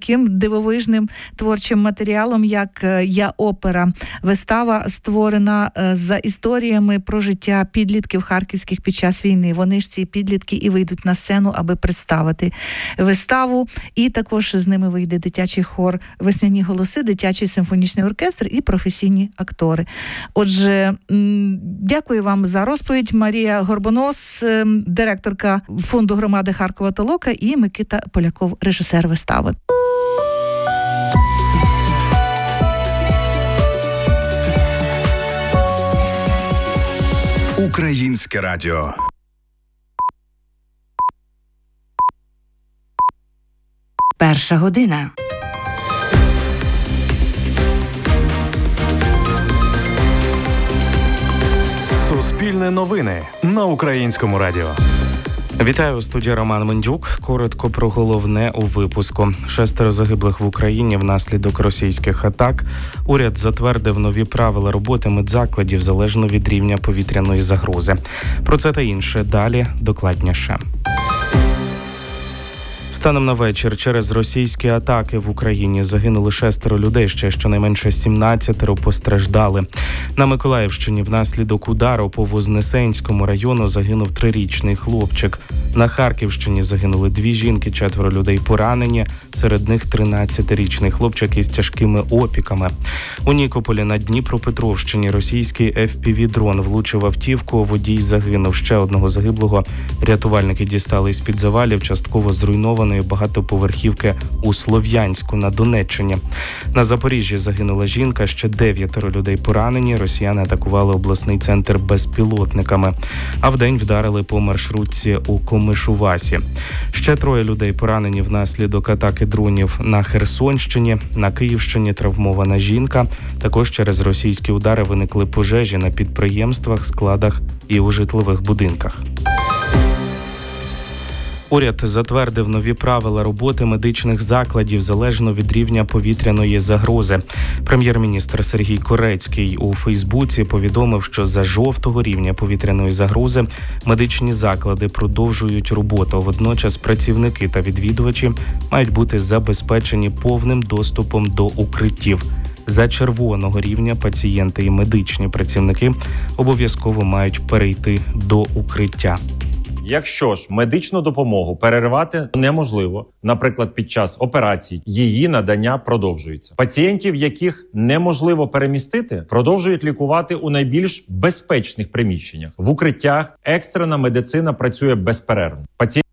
таким дивовижним творчим матеріалом, як «Я-опера». Вистава створена за історіями про життя підлітків харківських під час війни. Вони ж ці підлітки і вийдуть на сцену, аби представити виставу. І також з ними вийде дитячий хор «Весняні голоси», дитячий симфонічний оркестр і професійні актори. Отже, дякую вам за розповідь. Марія Горбонос, директорка фонду громади Харкова Толока, і Микита Поляков, режисер вистави. Українське радіо. Перша година. Суспільне новини на Українському радіо. Вітаю, у студії Роман Мендюк. Коротко про головне у випуску. 6 загиблих в Україні внаслідок російських атак. Уряд затвердив нові правила роботи медзакладів залежно від рівня повітряної загрози. Про це та інше далі докладніше. Станом на вечір через російські атаки в Україні загинули 6 людей, ще щонайменше 17 постраждали. На Миколаївщині внаслідок удару по Вознесенському району загинув 3-річний хлопчик. На Харківщині загинули 2 жінки, 4 людей поранені, серед них 13-річний хлопчик із тяжкими опіками. У Нікополі на Дніпропетровщині російський FPV-дрон влучив автівку, водій загинув. Ще одного загиблого рятувальники дістали із-під завалів частково зруйнованої багатоповерхівки у Слов'янську на Донеччині. На Запоріжжі загинула жінка, ще 9 людей поранені. Росіяни атакували обласний центр безпілотниками, а вдень вдарили по маршрутці у Комишувасі. Ще 3 людей поранені внаслідок атаки дронів на Херсонщині. На Київщині травмована жінка. Також через російські удари виникли пожежі на підприємствах, складах і у житлових будинках. Уряд затвердив нові правила роботи медичних закладів залежно від рівня повітряної загрози. Прем'єр-міністр Сергій Корецький у Фейсбуці повідомив, що за жовтого рівня повітряної загрози медичні заклади продовжують роботу. Водночас працівники та відвідувачі мають бути забезпечені повним доступом до укриттів. За червоного рівня пацієнти і медичні працівники обов'язково мають перейти до укриття. Якщо ж медичну допомогу переривати неможливо, наприклад, під час операцій, її надання продовжується. Пацієнтів, яких неможливо перемістити, продовжують лікувати у найбільш безпечних приміщеннях. В укриттях екстрена медицина працює безперервно.